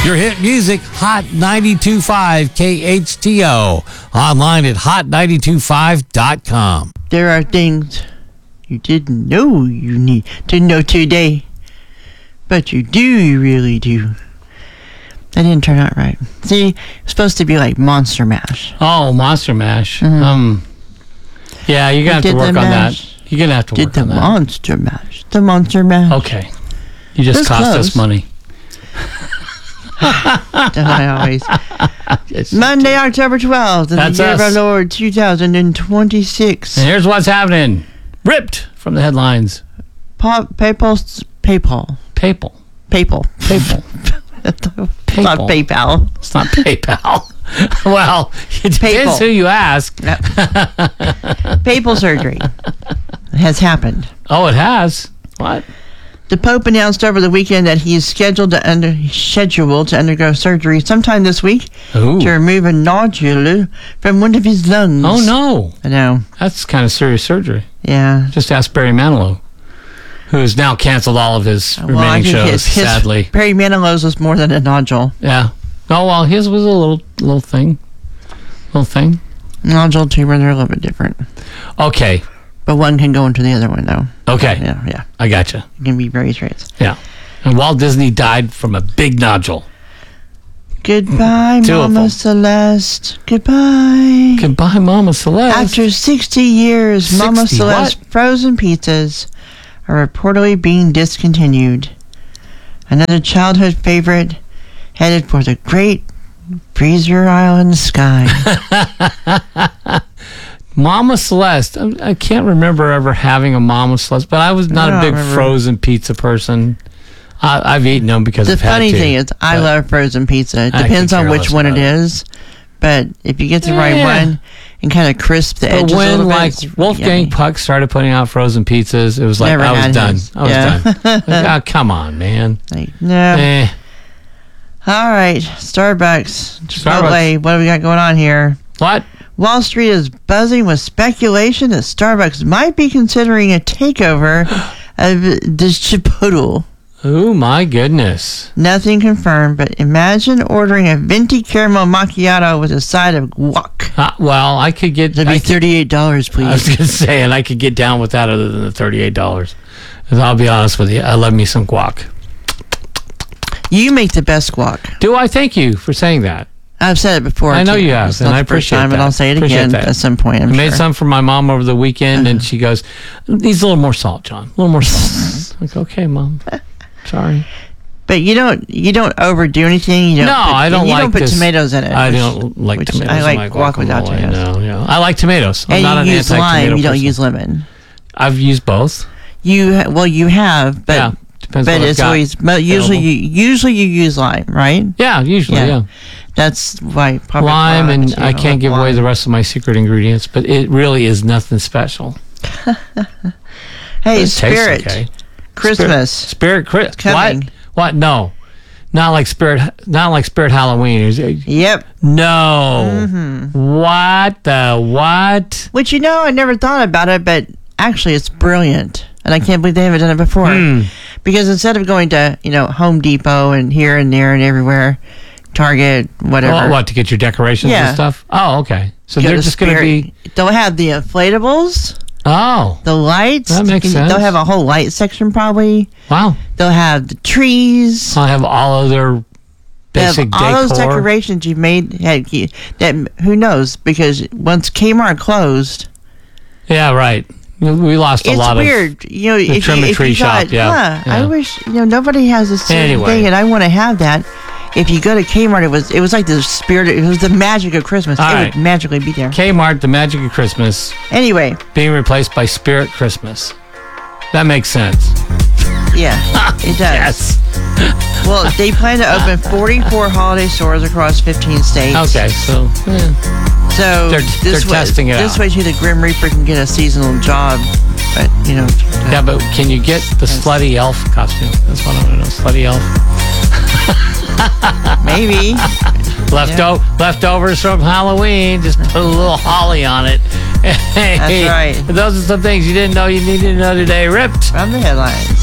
Your hit music, Hot 92.5 KHTO. Online at hot925.com. There are things you didn't know you need to know today. But you do, you really do. That didn't turn out right. See, it's supposed to be like Monster Mash. Oh, Monster Mash. Yeah, you're going to have to work on that. You're going to have to work on that. Monster Mash. The Monster Mash. Okay. You just cost us money. Don't I always? Monday, October 12th, in the year of our Lord 2026. And here's what's happening. Ripped from the headlines. PayPal. It's not PayPal. It's not PayPal. Well, it depends who you ask. PayPal surgery has happened. Oh, it has? What? The Pope announced over the weekend that he is scheduled to undergo surgery sometime this week to remove a nodule from one of his lungs. Oh, no. I know. That's kind of serious surgery. Yeah. Just ask Barry Manilow, who has now canceled all of his remaining shows, sadly. Barry Manilow's was more than a nodule. Yeah. Oh, well, his was a little thing. Nodule tumor, they're a little bit different. Okay. But one can go into the other one, though. Okay. Yeah. I gotcha. It can be very serious. Yeah. And Walt Disney died from a big nodule. Goodbye, Mama Celeste. Goodbye. Goodbye, Mama Celeste. After 60 years, Mama Celeste frozen pizzas are reportedly being discontinued. Another childhood favorite headed for the great Freezer Island sky. Mama Celeste. I can't remember ever having a Mama Celeste, but I was not a big frozen pizza person. I've eaten them because I've had to. The funny thing is, I love frozen pizza. It depends on which one it is, but if you get the right one and kind of crisp the edges a little bit. When Wolfgang Puck started putting out frozen pizzas, it was like I was done. Like, come on, man. No. All right, Starbucks. Chipotle, what do we got going on here? What? Wall Street is buzzing with speculation that Starbucks might be considering a takeover of the Chipotle. Oh, my goodness. Nothing confirmed, but imagine ordering a venti caramel macchiato with a side of guac. Well, I could get... That'd be $38, please. I was going to say, and I could get down with that other than the $38. I'll be honest with you, I love me some guac. You make the best guac. Do I? Thank you for saying that. I've said it before. I know you have, and I appreciate that. But I'll say it again at some point. I made some for my mom over the weekend, and she goes, "Needs a little more salt, John. A little more salt." I'm like, "Okay, Mom. Sorry." But you don't overdo anything. I don't like. You don't put tomatoes in it. I don't like tomatoes. I like guac without tomatoes. No. I like tomatoes. I'm not an anti-tomato person. You don't use lemon. I've used both. You have, but. Yeah. Depends but it's always usually you use lime, right? Yeah, usually, yeah. That's why probably lime, and I can't give away the rest of my secret ingredients, but it really is nothing special. Hey, Spirit, Christmas, Spirit, what? No, not like Spirit Halloween. Yep. No. Mm-hmm. What? Which I never thought about it, but actually, it's brilliant. And I can't believe they haven't done it before. Because instead of going to, Home Depot and here and there and everywhere, Target, whatever. Oh, what, to get your decorations and stuff? Oh, okay. So they're just going to be... They'll have the inflatables. Oh. The lights. That makes sense. They'll have a whole light section probably. Wow. They'll have the trees. They'll have all of their basic decor. All those decorations you've made. That who knows? Because once Kmart closed... Yeah, right. We lost a lot of... It's weird. The Trim-a-Tree shop, I wish, nobody has this thing, and I want to have that. If you go to Kmart, it was like the spirit, it was the magic of Christmas. Would magically be there. Kmart, the magic of Christmas. Anyway. Being replaced by Spirit Christmas. That makes sense. Yeah, it does. Yes. Well, they plan to open 44 holiday stores across 15 states. Okay, so... So they're testing it out. This way, too, the Grim Reaper can get a seasonal job. But Yeah, but can you get the slutty elf costume? That's what I want to know. Slutty elf. Maybe. Leftovers from Halloween. Just put a little holly on it. Hey, that's right. Those are some things you didn't know you needed to know today. Ripped from the headlines.